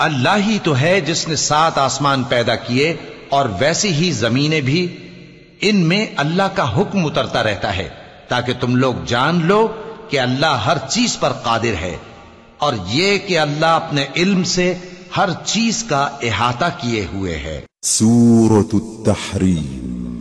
अल्लाह ही तो है जिसने 7 आसमान पैदा किए और वैसी ही जमीनें भी, इनमें अल्लाह का हुक्म उतरता रहता है ताकि तुम लोग जान लो कि अल्लाह हर चीज पर कादिर है, और ये कि अल्लाह अपने इल्म से हर चीज का इहाता किए हुए है। सूरत अत-तहरीम